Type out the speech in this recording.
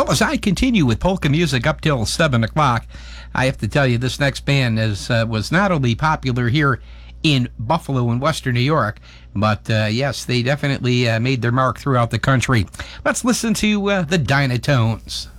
Well, as I continue with polka music up till 7 o'clock, I have to tell you this next band was not only popular here in Buffalo and Western New York, but yes, they definitely made their mark throughout the country. Let's listen to the Dynatones.